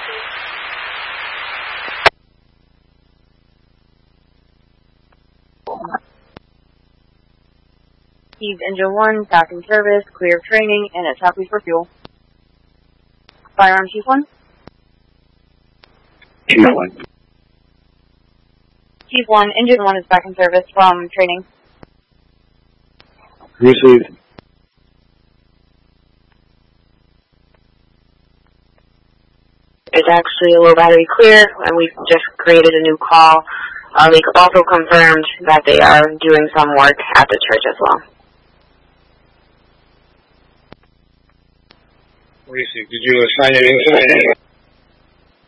Eve Engine 1, back in service, clear of training, and at Shockley for fuel. Firearm Chief 1? Chief 1. Chief 1, Engine 1 is back in service from training. Received. It's actually a low battery clear, and we've just created a new call. They also confirmed that they are doing some work at the church as well. Received. Did you assign an incident?